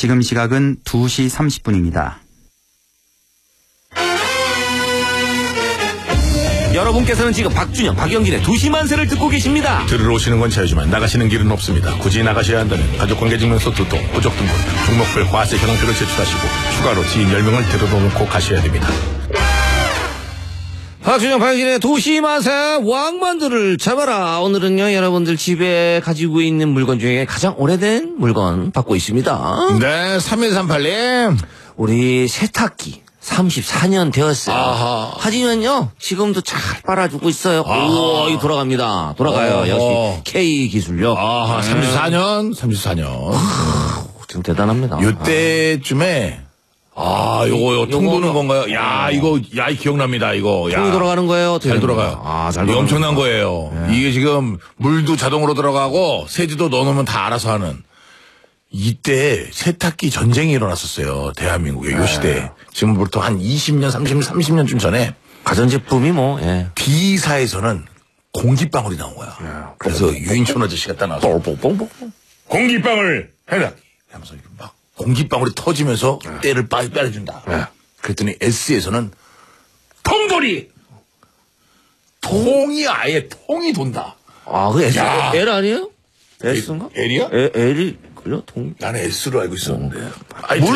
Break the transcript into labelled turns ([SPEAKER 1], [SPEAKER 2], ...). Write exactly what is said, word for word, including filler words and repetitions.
[SPEAKER 1] 지금 시각은 두 시 삼십 분입니다.
[SPEAKER 2] 여러분께서는 지금 박준영, 박영진의 두시 만세를 듣고 계십니다.
[SPEAKER 3] 들으러 오시는 건 자유지만 나가시는 길은 없습니다. 굳이 나가셔야 한다면 가족관계증명서 두 통, 호적 등본, 중목별 화세 현황표를 제출하시고 추가로 지인 열 명을 데려놓고 가셔야 됩니다.
[SPEAKER 2] 박준영, 박영진의 두시 만세 왕만두를 잡아라. 오늘은요 여러분들 집에 가지고 있는 물건 중에 가장 오래된 물건 받고 있습니다.
[SPEAKER 3] 네, 삼일삼팔 님.
[SPEAKER 2] 우리 세탁기 삼십사 년 되었어요.
[SPEAKER 3] 아하.
[SPEAKER 2] 하지만요 지금도 잘 빨아주고 있어요. 오, 이거 돌아갑니다. 돌아가요.
[SPEAKER 3] 어허.
[SPEAKER 2] 역시 K 기술력.
[SPEAKER 3] 아하, 삼십사 년, 삼십사 년.
[SPEAKER 2] 지금 대단합니다.
[SPEAKER 3] 요때쯤에 아, 요거, 요거 통
[SPEAKER 2] 요거,
[SPEAKER 3] 도는 건가요? 야, 이거, 야, 기억납니다, 이거. 야.
[SPEAKER 2] 통이 돌아가는 거예요?
[SPEAKER 3] 잘 돌아가요.
[SPEAKER 2] 아, 잘
[SPEAKER 3] 이게
[SPEAKER 2] 돌아가는
[SPEAKER 3] 엄청난 거예요.
[SPEAKER 2] 네.
[SPEAKER 3] 이게 지금 물도 자동으로 들어가고 세제도 넣어놓으면 다 알아서 하는. 이때 세탁기 전쟁이 일어났었어요. 대한민국에, 요 시대에. 지금부터 한 이십 년, 삼십 년, 삼십 년쯤 전에.
[SPEAKER 2] 가전제품이 뭐, 예.
[SPEAKER 3] B사에서는 공기방울이 나온 거야. 그래서 유인촌 아저씨가 딱 나와서
[SPEAKER 2] 뽕뽕뽕뽕.
[SPEAKER 3] 공기방울 해라 하면서 막 공기방울이 터지면서 때를 빠, 빼려준다. 그랬더니 S에서는 통돌이 통이 아예 통이 돈다.
[SPEAKER 2] 아, 그 S,
[SPEAKER 3] 야.
[SPEAKER 2] L 아니에요? S인가?
[SPEAKER 3] L이야?
[SPEAKER 2] L, L이, 그래요? 통.
[SPEAKER 3] 나는 S로 알고 있었는데.
[SPEAKER 2] 어.
[SPEAKER 3] 아니,